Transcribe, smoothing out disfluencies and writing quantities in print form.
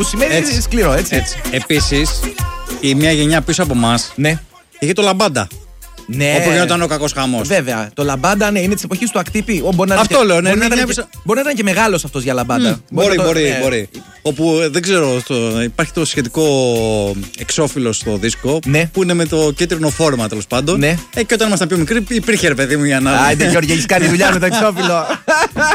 Που σημαίνει σκληρό, έτσι. Επίσης, η μια γενιά πίσω από εμάς είχε το λαμπάντα. Ναι. Όπου γινόταν ο κακός χαμός. Βέβαια. Το λαμπάντα, ναι, είναι τη εποχή του ακτύπη. Αυτό λέω, ναι. Μπορεί να ήταν και μεγάλος αυτός για λαμπάντα. Μπορεί. Όπου δεν ξέρω, υπάρχει το σχετικό εξώφυλλο στο δίσκο που είναι με το κίτρινο φόρμα τέλος πάντων. Και όταν ήμασταν πιο μικροί, υπήρχε ρε παιδί μου για να. Άιντε, Γιώργη, έχεις κάνει δουλειά με το εξώφυλλο.